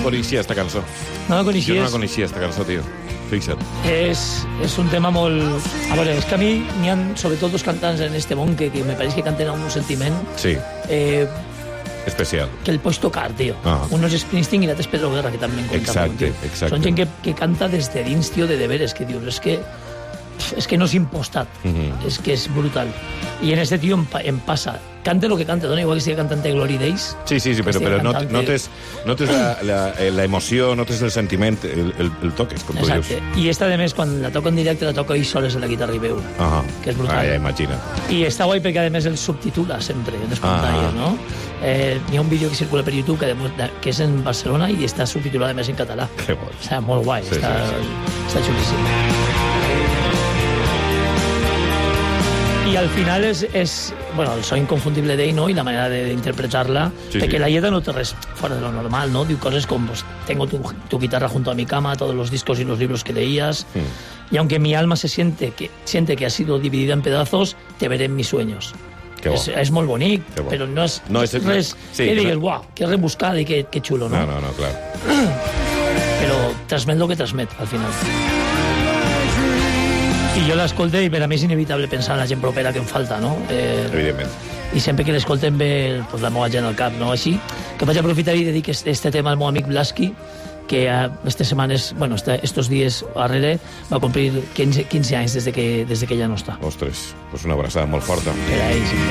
coneixia, esta cançó. No la Jo coneixies? no la coneixia, esta cançó, tio. Fixa't. És un tema molt... A veure, és que a mi n'hi ha sobretot dos cantants en este món que me pareix que canten amb un sentiment Sí, especial. que el pots tocar, tio. Ah. Uno és Springsteen i l'altre és Pedro Guerra, que també en compta Exacte, molt, tio. exacte. Són gent que canta des de dins, tio, de deberes, que dius, és que no és impostat, és que és brutal. I en este tio em passa. Cante lo que cante, dona igual que sigui cantant de Glory Days. Sí, però notes la emoció, notes el sentiment, el toques, com tu dius. Exacte. I esta, a més, quan la toco en directe, la toco ell soles en la guitarra i veu, que és brutal. Ja, imagina't. I està guai perquè, a més, el subtitula sempre en les pantalles, no? Hi ha un vídeo que circula per YouTube que és en Barcelona i està subtitulat, a més, en català. Que bo. O sigui, molt guai, Sí, està xulíssim. I al final és bueno, el so inconfundible d'ell, no?, i la manera d'interpretar-la, perquè la lletra no té res fora de lo normal, no? Diu coses com, pues, tengo tu guitarra junto a mi cama, todos los discos y los libros que leías, y aunque mi alma siente que ha sido dividida en pedazos, te veré en mis sueños. Que bo. És molt bonic, però no és res que digues, uau, que rebuscat i que xulo, no? No, clar. Però transmet el que transmet, al final. I jo l'escolto i per a mi és inevitable pensar en la gent propera que em falta, no? Evidentment. I sempre que l'escolten ve pues, la meva gent al cap, no? Així que vaig aprofitar i dedicar este tema al meu amic Blasky, que estes setmanes, bueno, estos dies darrere va complir 15 anys des de que ja no està. Ostres, pues una abraçada molt forta. Per a ells.